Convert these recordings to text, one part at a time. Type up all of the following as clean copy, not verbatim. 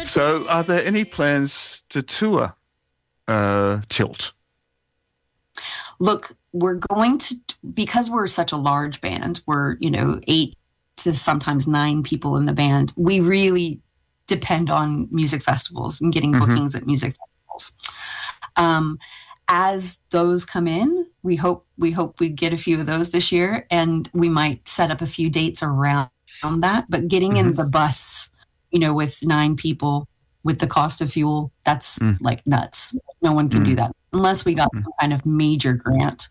So, are there any plans to tour Tilt? Look, we're going to, because we're such a large band, we're, 8 to sometimes 9 people in the band. We really depend on music festivals and getting bookings at music festivals. As those come in, we hope we get a few of those this year, and we might set up a few dates around that. But getting in the bus, with 9 people with the cost of fuel, that's like nuts. No one can do that unless we got some kind of major grant.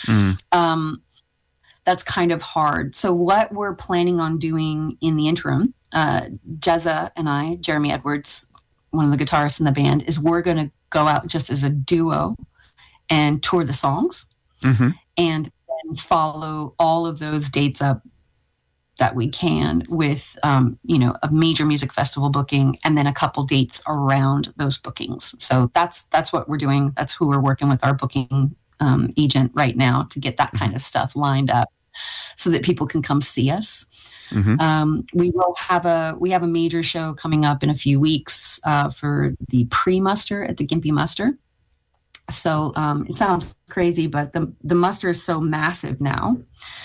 That's kind of hard. So what we're planning on doing in the interim, Jezza and I, Jeremy Edwards, one of the guitarists in the band, is we're going to go out just as a duo and tour the songs and then follow all of those dates up that we can with, a major music festival booking and then a couple dates around those bookings. So that's what we're doing. That's who we're working with, our booking agent right now, to get that kind of stuff lined up so that people can come see us. We have a major show coming up in a few weeks for the pre-muster at the Gympie Muster. So it sounds crazy, but the muster is so massive now.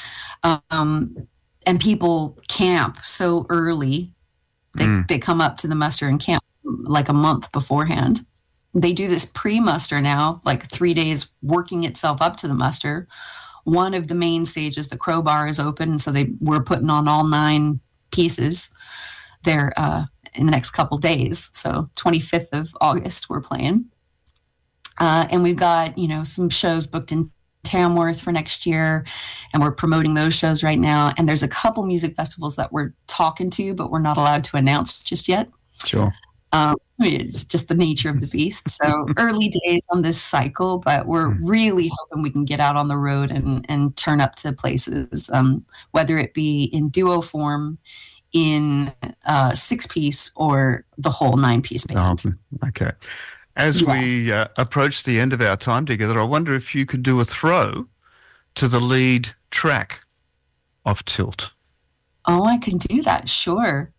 And people camp so early. They come up to the muster and camp like a month beforehand. They do this pre-muster now, like 3 days working itself up to the muster. One of the main stages, the Crowbar, is open, so we're putting on all 9 pieces there in the next couple days. So 25th of August, we're playing. And we've got, some shows booked in Tamworth for next year, and we're promoting those shows right now. And there's a couple music festivals that we're talking to, but we're not allowed to announce just yet. Sure. It's just the nature of the beast. So early days on this cycle, but we're really hoping we can get out on the road and turn up to places, whether it be in duo form, in 6-piece, or the whole 9-piece band. Okay. As we approach the end of our time together, I wonder if you could do a throw to the lead track of Tilt. Oh, I can do that. Sure.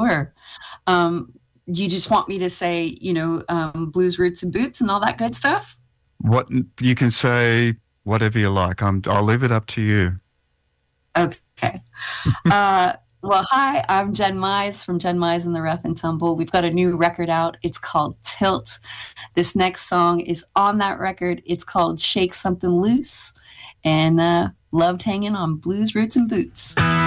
You just want me to say, blues roots and boots and all that good stuff? What you can say, whatever you like. I'll leave it up to you. Okay. Well, hi, I'm Jen Mize from Jen Mize and the Rough and Tumble. We've got a new record out. It's called Tilt. This next song is on that record. It's called Shake Something Loose, and loved hanging on blues roots and boots.